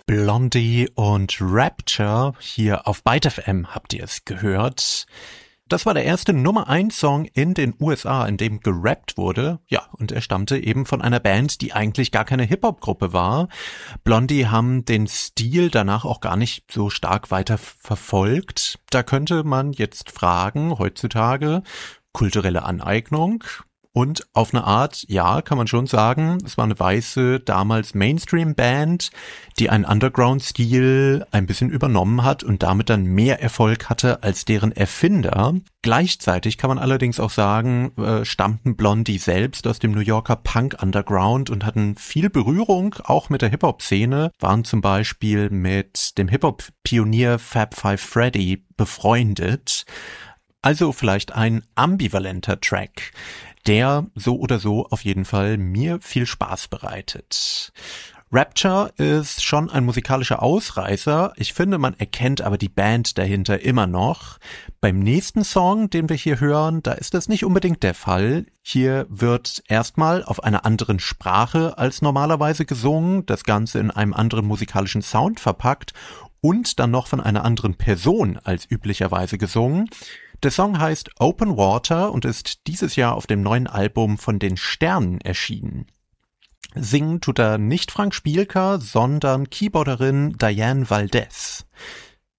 Blondie und Rapture, hier auf Byte FM habt ihr es gehört. Das war der erste Nummer-1-Song in den USA, in dem gerappt wurde. Ja, und er stammte eben von einer Band, die eigentlich gar keine Hip-Hop-Gruppe war. Blondie haben den Stil danach auch gar nicht so stark weiter verfolgt. Da könnte man jetzt fragen, heutzutage, kulturelle Aneignung. Und auf eine Art, ja, kann man schon sagen, es war eine weiße, damals Mainstream-Band, die einen Underground-Stil ein bisschen übernommen hat und damit dann mehr Erfolg hatte als deren Erfinder. Gleichzeitig kann man allerdings auch sagen, stammten Blondie selbst aus dem New Yorker Punk-Underground und hatten viel Berührung, auch mit der Hip-Hop-Szene, waren zum Beispiel mit dem Hip-Hop-Pionier Fab Five Freddy befreundet. Also vielleicht ein ambivalenter Track, der so oder so auf jeden Fall mir viel Spaß bereitet. Rapture ist schon ein musikalischer Ausreißer. Ich finde, man erkennt aber die Band dahinter immer noch. Beim nächsten Song, den wir hier hören, da ist das nicht unbedingt der Fall. Hier wird erstmal auf einer anderen Sprache als normalerweise gesungen, das Ganze in einem anderen musikalischen Sound verpackt und dann noch von einer anderen Person als üblicherweise gesungen. Der Song heißt Open Water und ist dieses Jahr auf dem neuen Album von den Sternen erschienen. Singen tut da nicht Frank Spielker, sondern Keyboarderin Diane Valdez.